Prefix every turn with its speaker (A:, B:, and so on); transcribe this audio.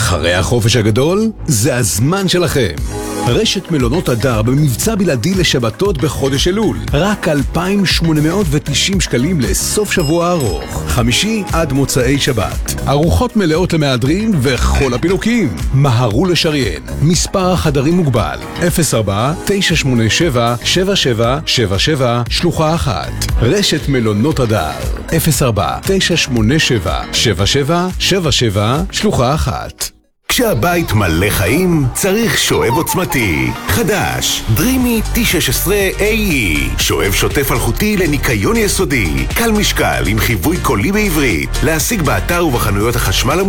A: אחרי החופש הגדול, זה הזמן שלכם. רשת מלונות הדר במבצע בלעדי לשבתות בחודש אלול. רק 2,890 שקלים לסוף שבוע ארוך. חמישי עד מוצאי שבת. ארוחות מלאות למהדרין וכל הפינוקים. מהרו לשריין. מספר החדרים מוגבל. 04-987-7777 שלוחה 1. רשת מלונות הדר. 04-987-7777 שלוחה 1.
B: כשהבית מלא חיים, צריך שואב עוצמתי. חדש, דרימי T16AE. שואב שוטף אלחוטי לניקיון יסודי. קל משקל עם חיווי קולי בעברית. להשיג באתר ובחנויות החשמל